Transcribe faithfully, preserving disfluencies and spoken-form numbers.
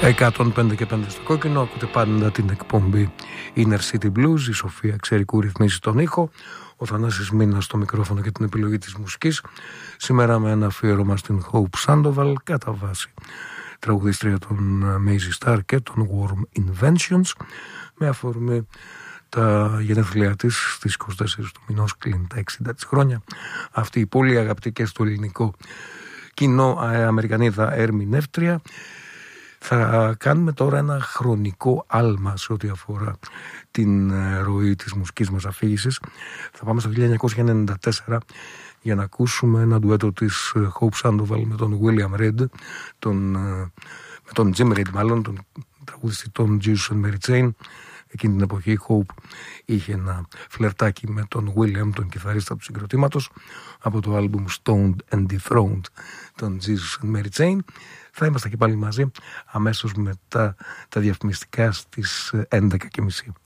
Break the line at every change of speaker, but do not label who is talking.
εκατόν πέντε και πέντε στο κόκκινο, ακούτε πάντα την εκπομπή Inner City Blues. Η Σοφία Ξερικού ρυθμίζει τον ήχο, ο Θανάσης Μίνας στο μικρόφωνο και την επιλογή της μουσικής. Σήμερα με ένα αφιέρωμα στην Hope Sandoval, κατά βάση τραγουδίστρια των Mazy Star και των Warm Inventions, με αφορμή τα γενέθλιά της στις είκοσι τέσσερις του μηνός, κλείνει τα εξήντα της χρόνια. Αυτή η πολύ αγαπητή και στο ελληνικό κοινό Αμερικανίδα ερμηνεύτρια. Θα κάνουμε τώρα ένα χρονικό άλμα σε ό,τι αφορά την ροή της μουσικής μας αφήγησης. Θα πάμε στο χίλια εννιακόσια ενενήντα τέσσερα για να ακούσουμε ένα ντουέτο της Hope Sandoval με τον William Reid, τον, με τον Jim Reid μάλλον, τον τραγουδιστή των Jesus and Mary Chain. Εκείνη την εποχή η Hope είχε ένα φλερτάκι με τον William, τον κιθαρίστα του συγκροτήματος, από το άλμπουμ Stoned and Dethroned των Jesus and Mary Chain. Θα είμαστε και πάλι μαζί αμέσως μετά τα διαφημιστικά στις έντεκα και μισή.